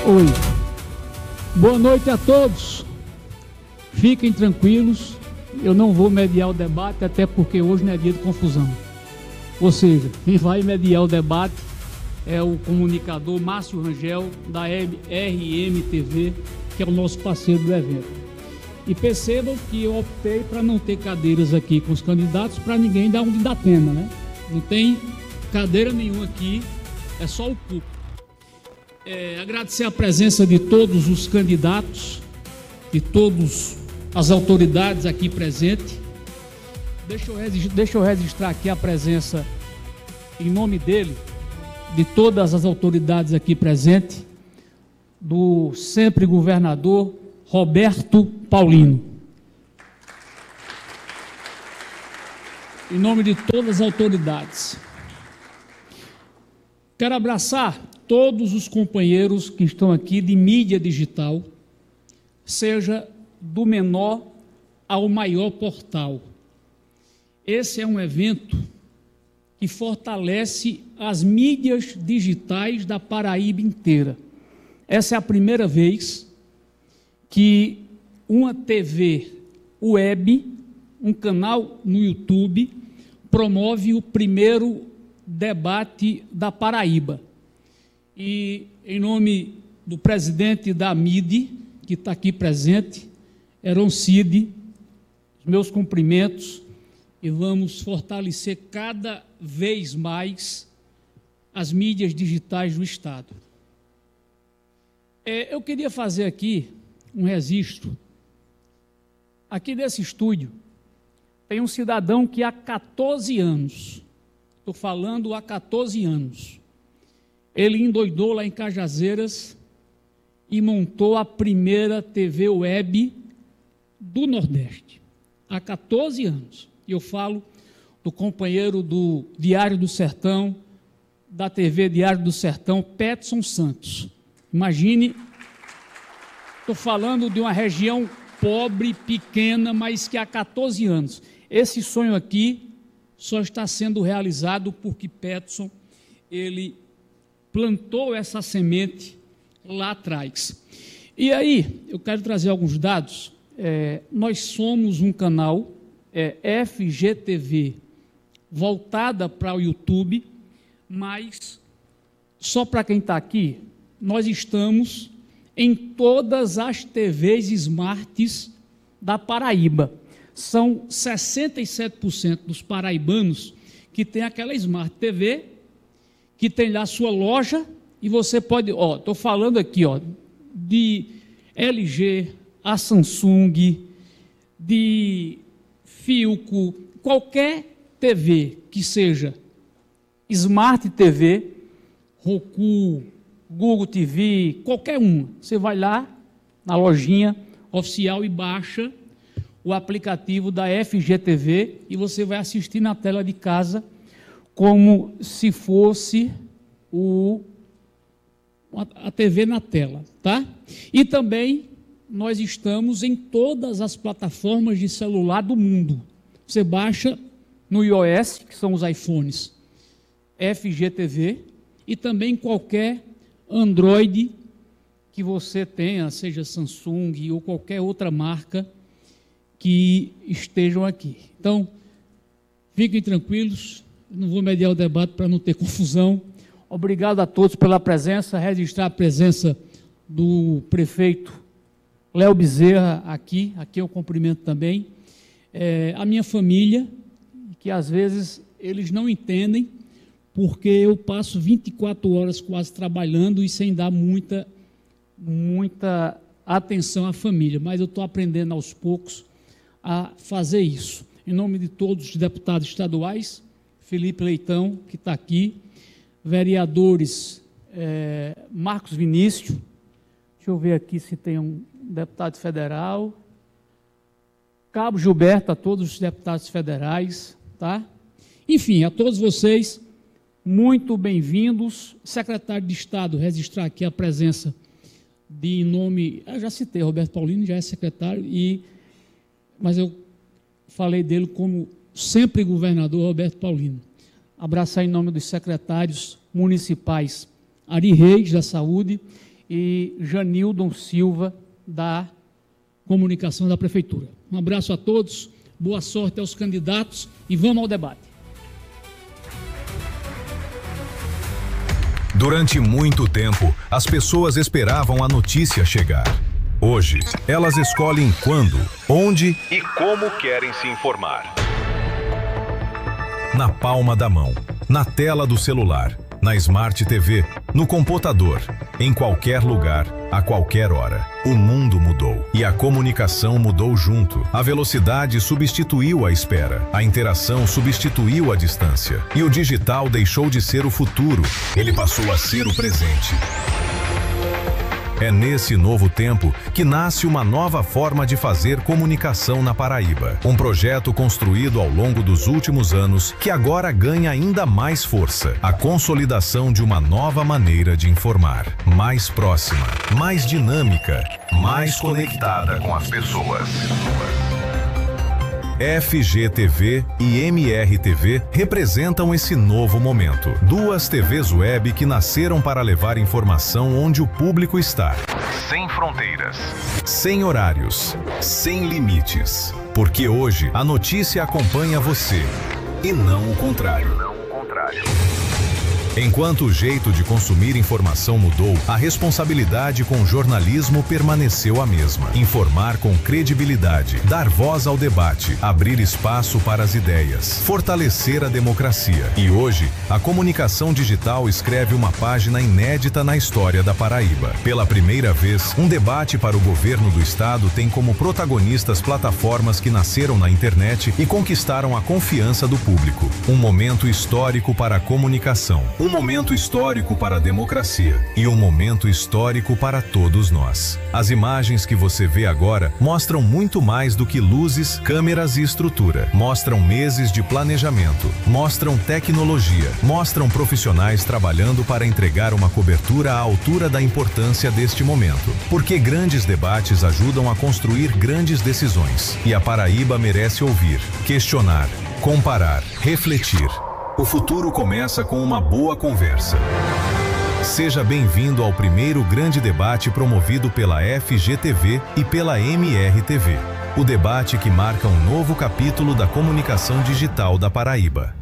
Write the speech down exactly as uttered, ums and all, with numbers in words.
Oi. Boa noite a todos. Fiquem tranquilos, eu não vou mediar o debate, até porque hoje não é dia de confusão. Ou seja, quem vai mediar o debate é o comunicador Márcio Rangel, da R M T V, que é o nosso parceiro do evento. E percebam que eu optei para não ter cadeiras aqui com os candidatos, para ninguém dar um de Datena, né? Não tem cadeira nenhuma aqui, é só o público. É, agradecer a presença de todos os candidatos, de todas as autoridades aqui presentes. Deixa eu, registrar, deixa eu registrar aqui a presença, em nome dele, de todas as autoridades aqui presentes, do sempre governador Roberto Paulino. Em nome de todas as autoridades. Quero abraçar todos os companheiros que estão aqui de mídia digital, seja do menor ao maior portal. Esse é um evento que fortalece as mídias digitais da Paraíba inteira. Essa é a primeira vez que uma T V web, um canal no YouTube, promove o primeiro debate da Paraíba. E, em nome do presidente da M I D, que está aqui presente, Heron Cid, os meus cumprimentos, e vamos fortalecer cada vez mais as mídias digitais do Estado. É, eu queria fazer aqui um registro. Aqui nesse estúdio tem um cidadão que há quatorze anos, estou falando há quatorze anos, ele endoidou lá em Cajazeiras e montou a primeira T V web do Nordeste, há quatorze anos. E eu falo do companheiro do Diário do Sertão, da T V Diário do Sertão, Petson Santos. Imagine, estou falando de uma região pobre, pequena, mas que há quatorze anos. Esse sonho aqui só está sendo realizado porque Petson, ele plantou essa semente lá atrás. E aí, eu quero trazer alguns dados. É, nós somos um canal, é, F G T V, voltada para o YouTube, mas só para quem está aqui, nós estamos em todas as T Vs smarts da Paraíba. São sessenta e sete por cento dos paraibanos que tem aquela Smart T V, que tem lá sua loja, e você pode, ó, estou falando aqui, ó, de L G, a Samsung, de Philco, qualquer T V que seja Smart T V, Roku, Google T V, qualquer uma, você vai lá na lojinha oficial e baixa o aplicativo da F G T V e você vai assistir na tela de casa como se fosse o, a T V na tela, tá? E também nós estamos em todas as plataformas de celular do mundo. Você baixa no iOS, que são os iPhones, F G T V, e também qualquer Android que você tenha, seja Samsung ou qualquer outra marca que estejam aqui. Então, fiquem tranquilos, não vou mediar o debate para não ter confusão. Obrigado a todos pela presença, registrar a presença do prefeito Léo Bezerra aqui, aqui eu cumprimento também, é, a minha família, que às vezes eles não entendem, porque eu passo vinte e quatro horas quase trabalhando e sem dar muita, muita atenção à família, mas eu estou aprendendo aos poucos a fazer isso. Em nome de todos os deputados estaduais, Felipe Leitão, que está aqui, vereadores é, Marcos Vinícius, deixa eu ver aqui se tem um deputado federal, Cabo Gilberto, a todos os deputados federais, tá? Enfim, a todos vocês, muito bem-vindos. Secretário de Estado, registrar aqui a presença de em nome, eu já citei, Roberto Paulino já é secretário, e, mas eu falei dele como sempre governador Roberto Paulino. Abraçar em nome dos secretários municipais Ari Reis, da Saúde, e Janildon Silva, da Comunicação da Prefeitura. Um abraço a todos, boa sorte aos candidatos e vamos ao debate. Durante muito tempo, as pessoas esperavam a notícia chegar. Hoje, elas escolhem quando, onde e como querem se informar. Na palma da mão, na tela do celular, na Smart T V, no computador, em qualquer lugar, a qualquer hora. O mundo mudou e a comunicação mudou junto. A velocidade substituiu a espera, a interação substituiu a distância e o digital deixou de ser o futuro, ele passou a ser o presente. É nesse novo tempo que nasce uma nova forma de fazer comunicação na Paraíba. Um projeto construído ao longo dos últimos anos que agora ganha ainda mais força. A consolidação de uma nova maneira de informar. Mais próxima, mais dinâmica, mais conectada com as pessoas. F G T V e M R T V representam esse novo momento. Duas T Vs web que nasceram para levar informação onde o público está. Sem fronteiras, sem horários, sem limites. Porque hoje a notícia acompanha você e não o contrário. Não o contrário. Enquanto o jeito de consumir informação mudou, a responsabilidade com o jornalismo permaneceu a mesma. Informar com credibilidade, dar voz ao debate, abrir espaço para as ideias, fortalecer a democracia. E hoje, a comunicação digital escreve uma página inédita na história da Paraíba. Pela primeira vez, um debate para o governo do estado tem como protagonistas plataformas que nasceram na internet e conquistaram a confiança do público. Um momento histórico para a comunicação. Um momento histórico para a democracia e um momento histórico para todos nós. As imagens que você vê agora mostram muito mais do que luzes, câmeras e estrutura. Mostram meses de planejamento, mostram tecnologia, mostram profissionais trabalhando para entregar uma cobertura à altura da importância deste momento. Porque grandes debates ajudam a construir grandes decisões e a Paraíba merece ouvir, questionar, comparar, refletir. O futuro começa com uma boa conversa. Seja bem-vindo ao primeiro grande debate promovido pela F G T V e pela M R T V. O debate que marca um novo capítulo da comunicação digital da Paraíba.